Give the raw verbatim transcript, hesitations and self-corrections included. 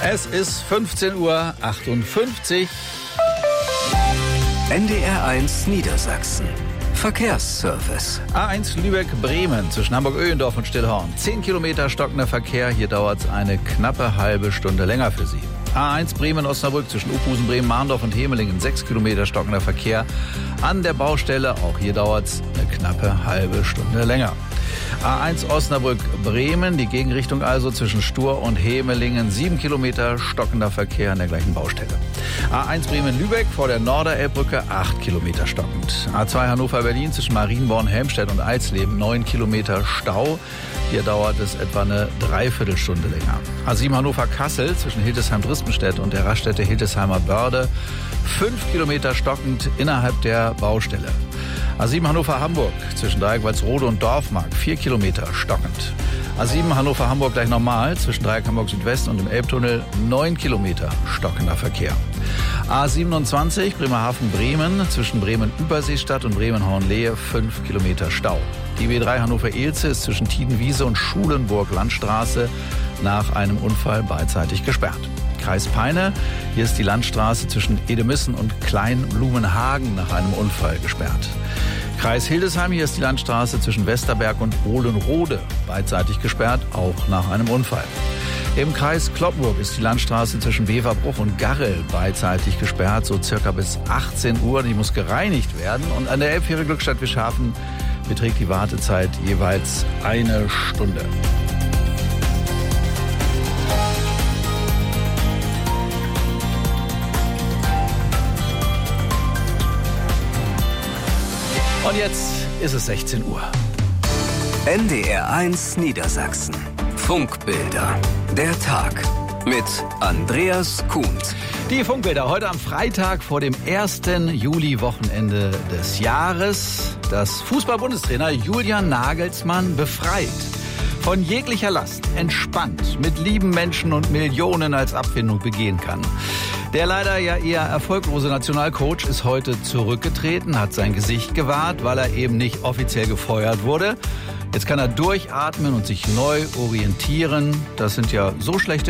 Es ist fünfzehn Uhr achtundfünfzig. N D R eins Niedersachsen. Verkehrsservice. A eins Lübeck-Bremen zwischen Hamburg-Öhlendorf und Stillhorn. zehn Kilometer stockender Verkehr. Hier dauert es eine knappe halbe Stunde länger für Sie. A eins Bremen-Osnabrück zwischen Uphusen, Bremen, Mahndorf und Hemelingen. sechs Kilometer stockender Verkehr an der Baustelle. Auch hier dauert es eine knappe halbe Stunde länger. A eins Osnabrück-Bremen, die Gegenrichtung also zwischen Stur und Hemelingen. sieben Kilometer stockender Verkehr an der gleichen Baustelle. A eins Bremen-Lübeck vor der Norderelbbrücke, acht Kilometer stockend. A zwei Hannover-Berlin zwischen Marienborn, Helmstedt und Eisleben, neun Kilometer Stau. Hier dauert es etwa eine Dreiviertelstunde länger. A sieben Hannover-Kassel zwischen Hildesheim-Drispenstedt und der Raststätte Hildesheimer Börde, fünf Kilometer stockend innerhalb der Baustelle. A sieben Hannover-Hamburg zwischen Dreieck-Walsrode und Dorfmark, vier Kilometer stockend. A sieben Hannover-Hamburg gleich normal zwischen Dreieck Hamburg Südwest und dem Elbtunnel, neun Kilometer stockender Verkehr. A siebenundzwanzig Bremerhaven-Bremen zwischen Bremen-Überseestadt und Bremen-Hornlehe, fünf Kilometer Stau. Die B drei Hannover-Elze ist zwischen Tiedenwiese und Schulenburg-Landstraße nach einem Unfall beidseitig gesperrt. Kreis Peine, hier ist die Landstraße zwischen Edemissen und Kleinblumenhagen nach einem Unfall gesperrt. Kreis Hildesheim, hier ist die Landstraße zwischen Westerberg und Ohlenrode beidseitig gesperrt, auch nach einem Unfall. Im Kreis Cloppenburg ist die Landstraße zwischen Weverbruch und Garrel beidseitig gesperrt, so circa bis achtzehn Uhr. Die muss gereinigt werden. Und an der Elbfähre Glückstadt-Wischhafen beträgt die Wartezeit jeweils eine Stunde. Und jetzt ist es sechzehn Uhr. N D R eins Niedersachsen. Funkbilder. Der Tag mit Andreas Kuhns. Die Funkbilder heute am Freitag vor dem ersten Juli-Wochenende des Jahres. Das Fußball-Bundestrainer Julian Nagelsmann befreit von jeglicher Last, entspannt, mit lieben Menschen und Millionen als Abfindung begehen kann. Der leider ja eher erfolglose Nationalcoach ist heute zurückgetreten, hat sein Gesicht gewahrt, weil er eben nicht offiziell gefeuert wurde. Jetzt kann er durchatmen und sich neu orientieren. Das sind ja so schlechte